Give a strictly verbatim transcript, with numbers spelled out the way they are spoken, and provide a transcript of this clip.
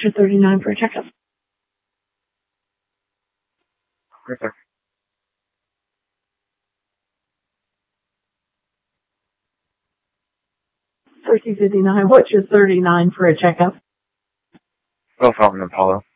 Watcher thirty-nine for a checkup. Yes, sir. thirteen fifty-nine, Watcher thirty-nine for a checkup. Golf Alton Apollo.